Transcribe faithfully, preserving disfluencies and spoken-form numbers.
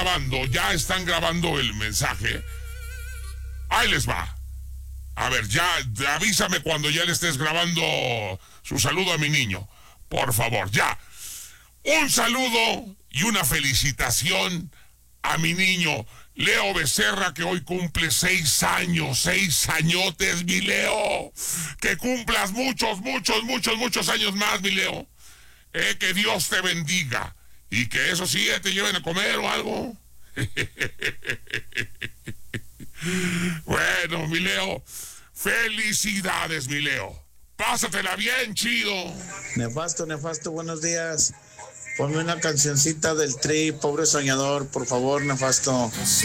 grabando, ya están grabando el mensaje. Ahí les va. A ver, ya, avísame cuando ya le estés grabando su saludo a mi niño. Por favor, ya. Un saludo y una felicitación a mi niño, Leo Becerra, que hoy cumple seis años, seis añotes, mi Leo. Que cumplas muchos, muchos, muchos, muchos años más, mi Leo. Eh, que Dios te bendiga. Y que eso sí, te lleven a comer o algo. Bueno, mi Leo, felicidades, mi Leo. Pásatela bien, chido. Nefasto, nefasto, buenos días. Ponme una cancioncita del Tri, Pobre Soñador, por favor, Nefasto.